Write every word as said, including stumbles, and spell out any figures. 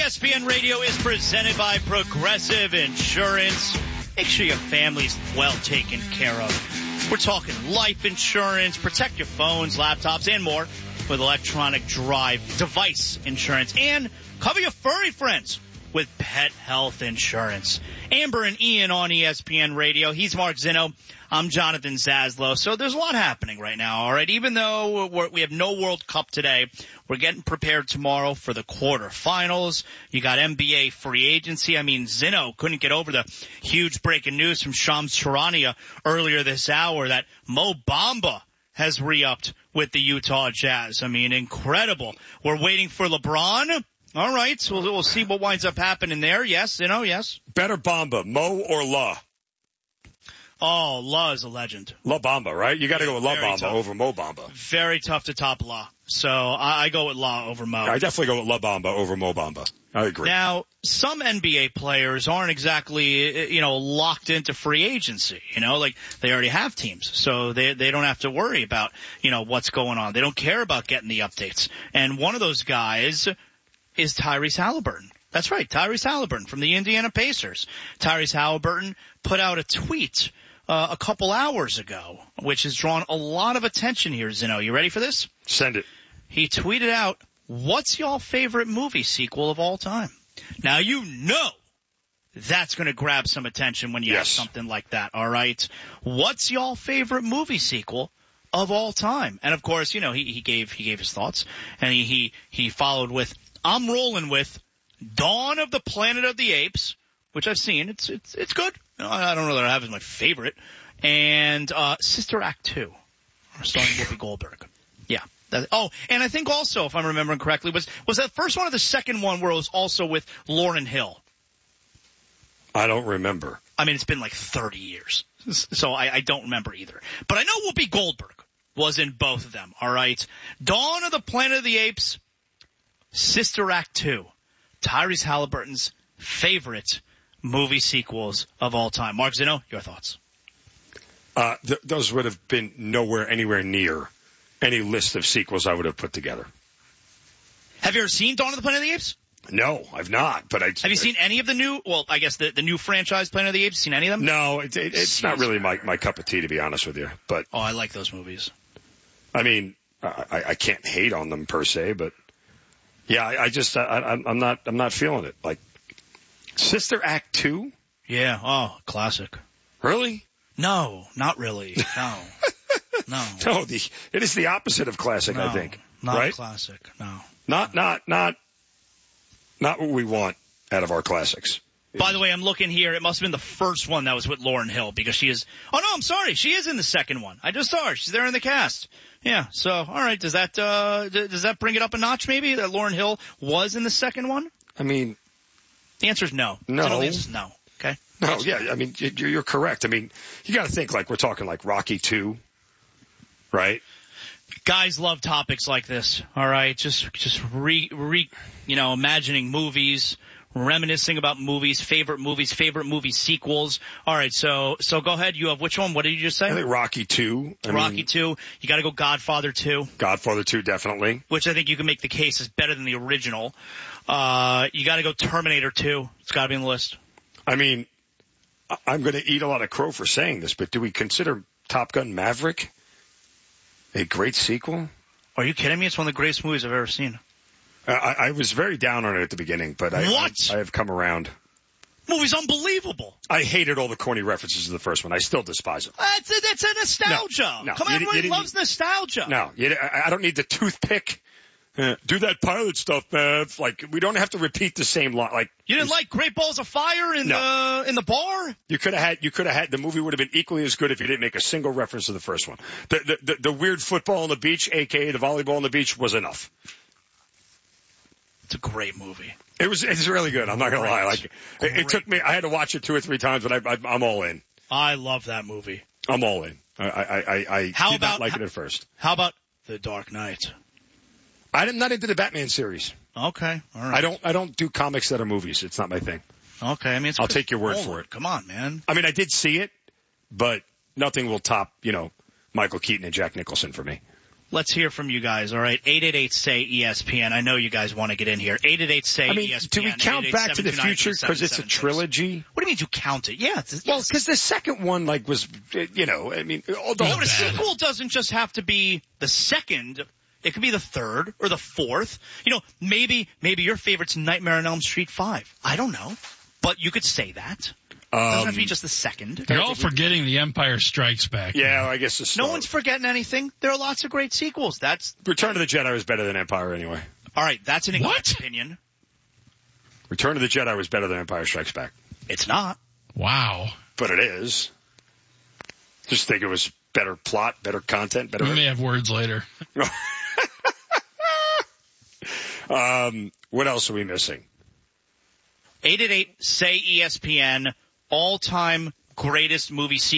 S P N Radio is presented by Progressive Insurance. Make sure your family's well taken care of. We're talking life insurance, protect your phones, laptops, and more with electronic drive device insurance. And cover your furry friends with pet health insurance. Amber and Ian on E S P N Radio. He's Mark Zinno. I'm Jonathan Zaslow. So there's a lot happening right now, all right? Even though we're, we have no World Cup today, we're getting prepared tomorrow for the quarterfinals. You got N B A free agency. I mean, Zinno couldn't get over the huge breaking news from Shams Charania earlier this hour that Mo Bamba has re-upped with the Utah Jazz. I mean, incredible. We're waiting for LeBron. All right, so we'll, we'll see what winds up happening there. Yes, you know, yes. Better Bamba, Mo or La? Oh, La is a legend. La Bamba, right? You got to go with La Very Bamba tough. over Mo Bamba. Very tough to top La. So I, I go with La over Mo. I definitely go with La Bamba over Mo Bamba. I agree. Now, some N B A players aren't exactly, you know, locked into free agency. You know, like they already have teams, so they they don't have to worry about, you know, what's going on. They don't care about getting the updates. And one of those guys is Tyrese Halliburton. That's right, Tyrese Halliburton from the Indiana Pacers. Tyrese Halliburton put out a tweet uh, a couple hours ago, which has drawn a lot of attention here, Zinno. You ready for this? Send it. He tweeted out, "What's y'all favorite movie sequel of all time?" Now, you know that's going to grab some attention when you yes. have something like that, all right? What's y'all favorite movie sequel of all time? And, of course, you know, he, he gave he gave his thoughts, and he, he, he followed with, "I'm rolling with Dawn of the Planet of the Apes," which I've seen. It's it's it's good. I don't know that I have as my favorite. And uh Sister Act two, starring Whoopi Goldberg. Yeah. That, oh, and I think also, if I'm remembering correctly, was was that first one or the second one where it was also with Lauryn Hill? I don't remember. I mean, it's been like thirty years, so I, I don't remember either. But I know Whoopi Goldberg was in both of them, all right? Dawn of the Planet of the Apes, Sister Act two, Tyrese Halliburton's favorite movie sequels of all time. Mark Zinno, your thoughts? Uh, th- those would have been nowhere, anywhere near any list of sequels I would have put together. Have you ever seen Dawn of the Planet of the Apes? No, I've not. But I have you seen any of the new? Well, I guess the the new franchise Planet of the Apes. Seen any of them? No, it, it, it's not really my my cup of tea, to be honest with you. But oh, I like those movies. I mean, I, I can't hate on them per se, but yeah, I, I just I, I'm not I'm not feeling it. Like Sister Act two. Yeah. Oh, classic. Really? No, not really. No. No. No, the, it is the opposite of classic, no, I think. Not right? classic, no. Not, not, not, not what we want out of our classics. By the way, I'm looking here. It must have been the first one that was with Lauryn Hill because she is, oh no, I'm sorry. She is in the second one. I just saw her. She's there in the cast. Yeah. So, all right. Does that, uh, does that bring it up a notch maybe that Lauryn Hill was in the second one? I mean. The answer is no. No. The answer is no. Okay. No, yeah. I mean, you're, you're correct. I mean, you got to think like we're talking like Rocky two. Right? Guys love topics like this, all right? Just just re, re you know, imagining movies, reminiscing about movies, favorite movies, favorite movie sequels. All right, so so go ahead. You have which one? What did you just say? I think Rocky two. I Rocky mean, two. You got to go Godfather two. Godfather two, definitely. Which I think you can make the case is better than the original. Uh, you got to go Terminator two. It's got to be on the list. I mean, I'm going to eat a lot of crow for saying this, but do we consider Top Gun Maverick a great sequel? Are you kidding me? It's one of the greatest movies I've ever seen. Uh, I, I was very down on it at the beginning, but I, what? I, I have come around. Movie's unbelievable. I hated all the corny references to the first one. I still despise it. That's a, that's a nostalgia. No, no, Come on, you, everybody you loves nostalgia. No, you, I, I don't need the toothpick. Uh, do that pilot stuff, man. Like, we don't have to repeat the same line. Like, you didn't like Great Balls of Fire in no. the in the bar? You could have had. You could have had. The movie would have been equally as good if you didn't make a single reference to the first one. The the the, the weird football on the beach, aka the volleyball on the beach, was enough. It's a great movie. It was. It's really good. I'm not gonna lie. Like, it, it took me. I had to watch it two or three times, but I, I, I'm all in. I love that movie. I'm all in. I I I, I how did about, not like how, it at first. How about The Dark Knight? I'm not into the Batman series. Okay, all right. I don't. I don't do comics that are movies. It's not my thing. Okay, I mean, it's I'll take your word for it. Come on, man. I mean, I did see it, but nothing will top, you know, Michael Keaton and Jack Nicholson for me. Let's hear from you guys, all right? eight eight eight, S A Y, E S P N. I know you guys want to get in here. eight eight eight, S A Y, I mean, E S P N. do we count Back to the Future because it's a trilogy? What do you mean you count it? Yeah. It's, well, because the second one, like, was, you know, I mean, all the no, the sequel doesn't just have to be the second. It could be the third or the fourth. You know, maybe maybe your favorite's Nightmare on Elm Street five. I don't know. But you could say that. It doesn't Um, have to be just the second. You're all forgetting The Empire Strikes Back. Yeah, I guess it's No one's forgetting anything. There are lots of great sequels. That's Return of the Jedi was better than Empire anyway. all right. That's an What? exact opinion. Return of the Jedi was better than Empire Strikes Back. It's not. Wow. But it is. Just think it was better plot, better content, better. We may have words later. um, what else are we missing? eight eight eight, S A Y, E S P N, all-time greatest movie sequel.